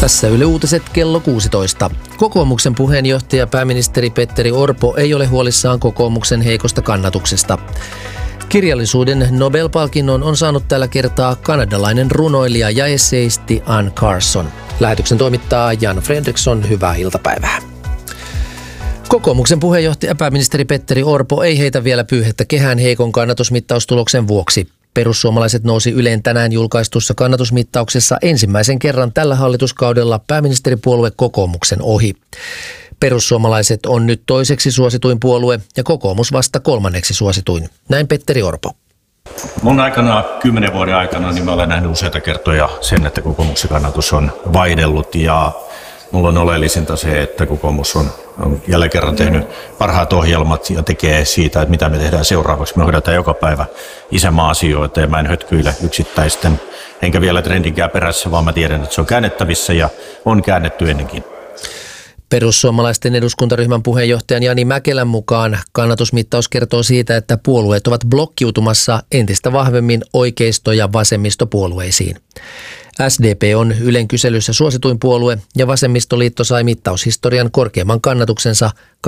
Tässä Yle Uutiset kello 16. Kokoomuksen puheenjohtaja pääministeri Petteri Orpo ei ole huolissaan kokoomuksen heikosta kannatuksesta. Kirjallisuuden Nobel-palkinnon on saanut tällä kertaa kanadalainen runoilija ja esseisti Anne Carson. Lähetyksen toimittaa Jan Fredriksson. Hyvää iltapäivää. Kokoomuksen puheenjohtaja pääministeri Petteri Orpo ei heitä vielä pyyhettä kehään heikon kannatusmittaustuloksen vuoksi. Perussuomalaiset nousi Yleen tänään julkaistussa kannatusmittauksessa ensimmäisen kerran tällä hallituskaudella pääministeripuolue kokoomuksen ohi. Perussuomalaiset on nyt toiseksi suosituin puolue ja kokoomus vasta kolmanneksi suosituin. Näin Petteri Orpo. Mun aikana, 10 vuoden aikana, niin mä olen nähnyt useita kertoja sen, että kokoomuksen kannatus on vaihdellut ja mulla on oleellisinta se, että kokoomus on jälleen kerran tehnyt parhaat ohjelmat ja tekee siitä, että mitä me tehdään seuraavaksi. Me hoidetaan joka päivä isänmaa-asioita ja mä en hötkyile yksittäisten, enkä vielä trendinkään perässä, vaan mä tiedän, että se on käännettävissä ja on käännetty ennenkin. Perussuomalaisten eduskuntaryhmän puheenjohtajan Jani Mäkelän mukaan kannatusmittaus kertoo siitä, että puolueet ovat blokkiutumassa entistä vahvemmin oikeisto- ja vasemmistopuolueisiin. SDP on Ylen kyselyssä suosituin puolue ja vasemmistoliitto sai mittaushistorian korkeimman kannatuksensa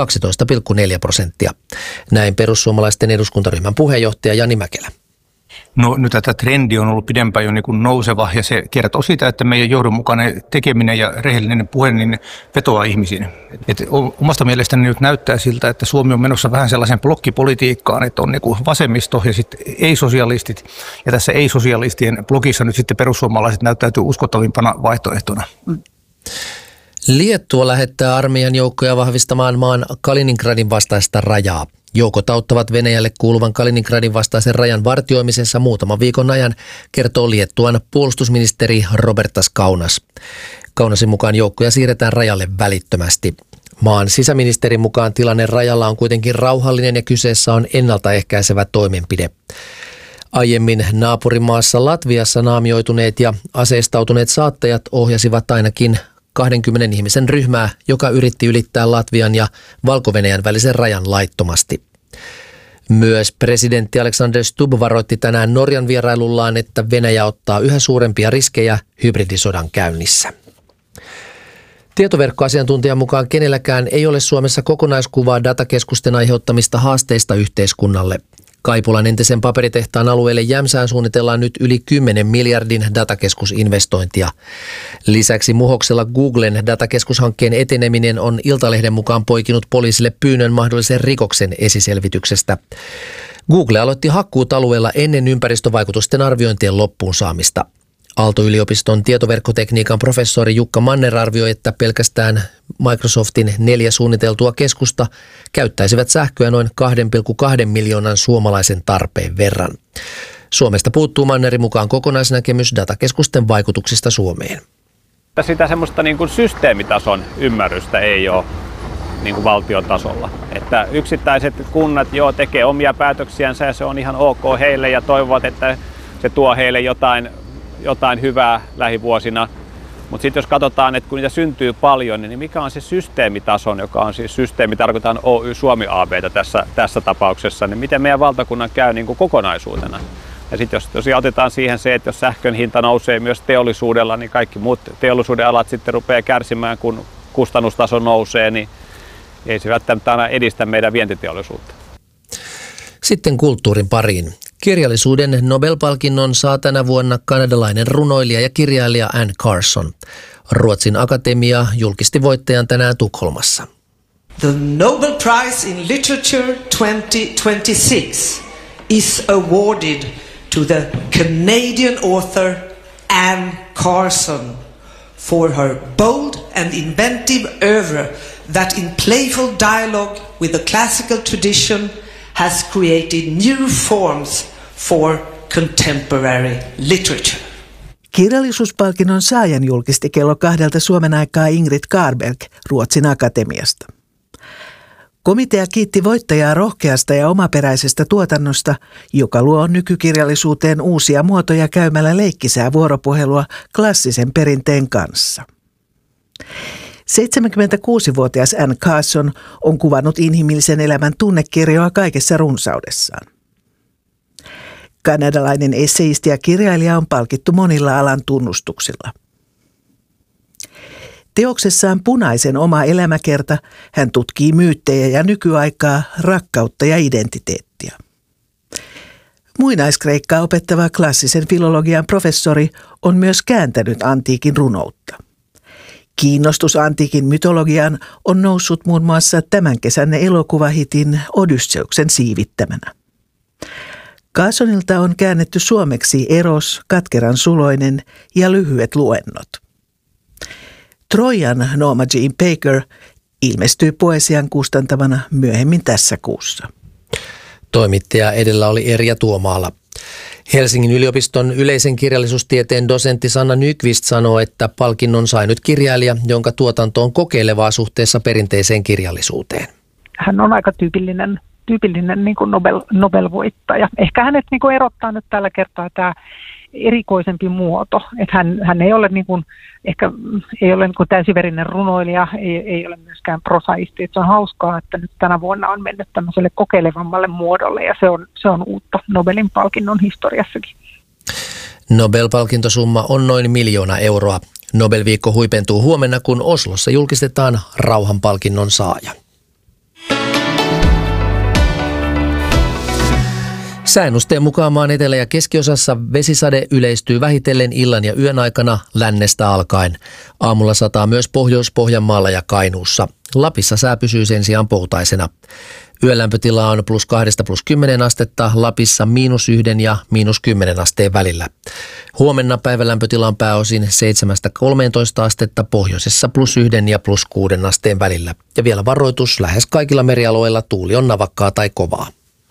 12,4%. Näin perussuomalaisten eduskuntaryhmän puheenjohtaja Jani Mäkelä. No nyt tämä trendi on ollut pidempään jo niin kuin nouseva ja se kertoo siitä, että meidän johdonmukainen tekeminen ja rehellinen puhe niin vetoaa ihmisiin. Omasta mielestäni nyt näyttää siltä, että Suomi on menossa vähän sellaisen blokkipolitiikkaan, että on niin kuin vasemmisto ja sitten ei-sosialistit. Ja tässä ei-sosialistien blokissa nyt sitten perussuomalaiset näyttäytyy uskottavimpana vaihtoehtona. Liettua lähettää armeijan joukkoja vahvistamaan maan Kaliningradin vastaista rajaa. Joukot auttavat Venäjälle kuuluvan Kaliningradin vastaisen rajan vartioimisessa muutaman viikon ajan, kertoo Liettuan puolustusministeri Robertas Kaunas. Kaunasin mukaan joukkoja siirretään rajalle välittömästi. Maan sisäministerin mukaan tilanne rajalla on kuitenkin rauhallinen ja kyseessä on ennaltaehkäisevä toimenpide. Aiemmin naapurimaassa Latviassa naamioituneet ja aseistautuneet saattajat ohjasivat ainakin 20 ihmisen ryhmää, joka yritti ylittää Latvian ja Valko-Venäjän välisen rajan laittomasti. Myös presidentti Alexander Stubb varoitti tänään Norjan vierailullaan, että Venäjä ottaa yhä suurempia riskejä hybridisodan käynnissä. Tietoverkkoasiantuntijan mukaan kenelläkään ei ole Suomessa kokonaiskuvaa datakeskusten aiheuttamista haasteista yhteiskunnalle. Kaipolan entisen paperitehtaan alueelle Jämsään suunnitellaan nyt yli 10 miljardin datakeskusinvestointia. Lisäksi Muhoksella Googlen datakeskushankkeen eteneminen on Iltalehden mukaan poikinut poliisille pyynnön mahdollisen rikoksen esiselvityksestä. Google aloitti hakkuut alueella ennen ympäristövaikutusten arviointien loppuun saamista. Aalto-yliopiston tietoverkkotekniikan professori Jukka Manner arvioi, että pelkästään Microsoftin 4 suunniteltua keskusta käyttäisivät sähköä noin 2,2 miljoonan suomalaisen tarpeen verran. Suomesta puuttuu Mannerin mukaan kokonaisnäkemys datakeskusten vaikutuksista Suomeen. Sitä semmoista niin kuin systeemitason ymmärrystä ei ole niin kuin valtion tasolla. Että yksittäiset kunnat tekee omia päätöksiänsä ja se on ihan ok heille ja toivovat, että se tuo heille jotain hyvää lähivuosina. Mutta sitten jos katsotaan, että kun niitä syntyy paljon, niin mikä on se systeemitason, joka on siis systeemi, tarkoitan Oy Suomi AB:tä tässä tapauksessa, niin miten meidän valtakunnan käy niin kuin kokonaisuutena. Ja sitten jos tosiaan otetaan siihen se, että jos sähkön hinta nousee myös teollisuudella, niin kaikki muut teollisuuden alat sitten rupeaa kärsimään, kun kustannustaso nousee, niin ei se välttämättä aina edistä meidän vientiteollisuutta. Sitten kulttuurin pariin. Kirjallisuuden Nobel-palkinnon saa tänä vuonna kanadalainen runoilija ja kirjailija Anne Carson. Ruotsin akatemia julkisti voittajan tänään Tukholmassa. The Nobel Prize in Literature 2026 is awarded to the Canadian author Anne Carson for her bold and inventive oeuvre that in playful dialogue with the classical tradition has created new forms for contemporary literature. Kirjallisuuspalkinnon saajan julkisti kello 2 Suomen aikaa Ingrid Carlberg Ruotsin akatemiasta. Komitea kiitti voittajaa rohkeasta ja omaperäisestä tuotannosta, joka luo nykykirjallisuuteen uusia muotoja käymällä leikkisää vuoropuhelua klassisen perinteen kanssa. 76-vuotias Anne Carson on kuvannut inhimillisen elämän tunnekirjoa kaikessa runsaudessaan. Kanadalainen esseisti ja kirjailija on palkittu monilla alan tunnustuksilla. Teoksessaan Punaisen oma elämäkerta hän tutkii myyttejä ja nykyaikaa, rakkautta ja identiteettiä. Muinaiskreikkaa opettava klassisen filologian professori on myös kääntänyt antiikin runoutta. Kiinnostus antiikin mytologiaan on noussut muun muassa tämän kesän elokuvahitin Odysseuksen siivittämänä. Carsonilta on käännetty suomeksi Eros, Katkeran suloinen ja lyhyet luennot. Trojan Norma Jean Baker ilmestyy Poesian kustantamana myöhemmin tässä kuussa. Toimittaja edellä oli Erja Tuomaala. Helsingin yliopiston yleisen kirjallisuustieteen dosentti Sanna Nyqvist sanoo, että palkinnon sai nyt kirjailija, jonka tuotanto on kokeilevaa suhteessa perinteiseen kirjallisuuteen. Hän on aika tyypillinen niin kuin Nobel-voittaja. Ehkä hänet niin kuin erottaa nyt tällä kertaa tämä erikoisempi muoto. Että hän ei ole, niin kuin, ehkä ei ole niin kuin täysiverinen runoilija, ei ole myöskään prosaisti. Että se on hauskaa, että nyt tänä vuonna on mennyt tämmöiselle kokeilevammalle muodolle ja se on uutta Nobelin palkinnon historiassakin. Nobel-palkintosumma on noin 1 miljoona euroa. Nobel-viikko huipentuu huomenna, kun Oslossa julkistetaan rauhanpalkinnon saaja. Säännösteen mukaan maan etelä- ja keskiosassa vesisade yleistyy vähitellen illan ja yön aikana lännestä alkaen. Aamulla sataa myös Pohjois-Pohjanmaalla ja Kainuussa. Lapissa sää pysyy sen sijaan poutaisena. Yölämpötila on +2 + 10 astetta, Lapissa -1 ja -10 asteen välillä. Huomenna päivälämpötila on pääosin 7-13 astetta, pohjoisessa +1 ja +6 asteen välillä. Ja vielä varoitus, lähes kaikilla merialueilla tuuli on navakkaa tai kovaa.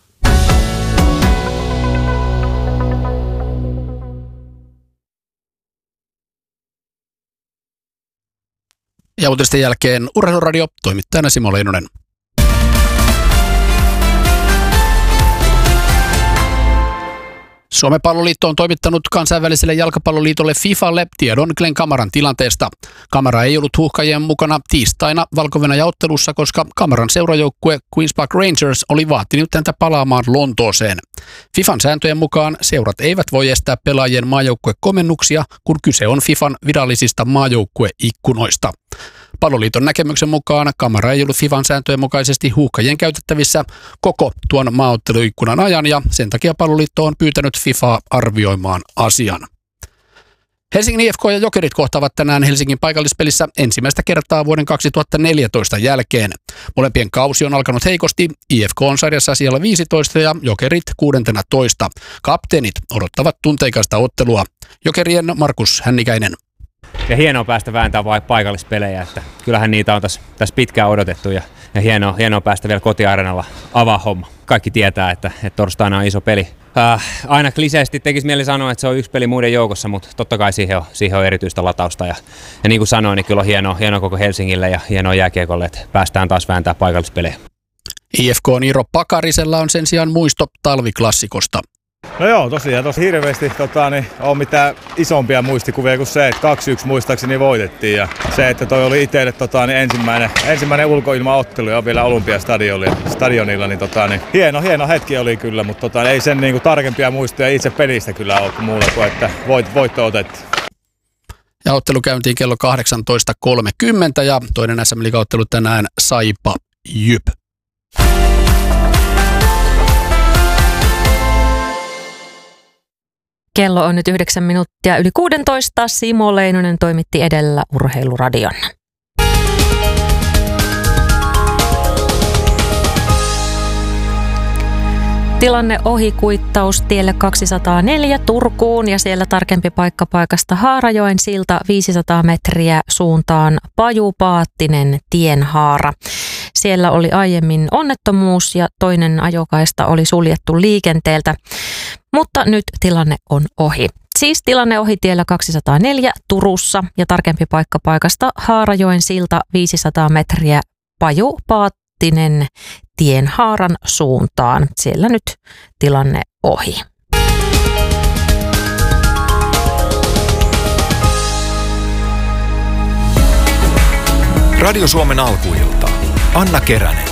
Ja uutisten jälkeen Urheiluradio, toimittajana Simo Leinonen. Suomen palloliitto on toimittanut kansainväliselle jalkapalloliitolle FIFAlle tiedon Glenn Kamaran tilanteesta. Kamara ei ollut huuhkajien mukana tiistaina Valko-Venäjä-ottelussa, koska Kamaran seurajoukkue Queen's Park Rangers oli vaatinut häntä palaamaan Lontooseen. FIFAn sääntöjen mukaan seurat eivät voi estää pelaajien maajoukkuekomennuksia, kun kyse on FIFAn virallisista maajoukkueikkunoista. Palloliiton näkemyksen mukaan Kamara ei ollut FIFAn sääntöjen mukaisesti huuhkajien käytettävissä koko tuon maaotteluikkunan ajan ja sen takia Palloliitto on pyytänyt FIFAa arvioimaan asian. Helsingin IFK ja Jokerit kohtaavat tänään Helsingin paikallispelissä ensimmäistä kertaa vuoden 2014 jälkeen. Molempien kausi on alkanut heikosti, IFK on sarjassa siellä 15 ja Jokerit 16. Kapteenit odottavat tunteikasta ottelua. Jokerien Markus Hännikäinen. Ja hienoa päästä vääntämään vaikka paikallispelejä, että kyllähän niitä on tässä pitkään odotettu ja hienoa päästä vielä kotiareenalla avaa homma. Kaikki tietää, että torstaina on iso peli. Aina kliseisesti tekisi mieli sanoa, että se on yksi peli muiden joukossa, mutta totta kai siihen on erityistä latausta. Ja niin kuin sanoin, niin kyllä on hienoa koko Helsingille ja hienoa jääkiekolle, että päästään taas vääntämään paikallispelejä. IFK:n Iiro Pakarisella on sen sijaan muisto talviklassikosta. No joo, tosiaan hirveästi on mitään isompia muistikuvia kuin se, että 2-1 muistaakseni voitettiin. Ja se, että toi oli itselle ensimmäinen ulkoilmaottelu ja vielä Olympiastadionilla, niin hieno hetki oli kyllä, mutta ei sen niinku tarkempia muistoja itse pelistä kyllä ole muuta kuin, että voitto otettiin. Ja ottelu käyntiin kello 18.30 ja toinen SM-liigaottelu tänään Saipa Jyp. Kello on nyt 9 minuuttia yli 16. Simo Leinonen toimitti edellä Urheiluradion. Tilanne ohikuittaus tielle 204 Turkuun ja siellä tarkempi paikka paikasta Haarajoen silta 500 metriä suuntaan Paju-Paattinen tienhaara. Siellä oli aiemmin onnettomuus ja toinen ajokaista oli suljettu liikenteeltä, mutta nyt tilanne on ohi. Siis tilanne ohi tiellä 204 Turussa ja tarkempi paikka paikasta Haarajoen silta 500 metriä Paju-Paattinen tienhaaran suuntaan. Siellä nyt tilanne ohi. Radio Suomen alkuilta. Anna Keränen.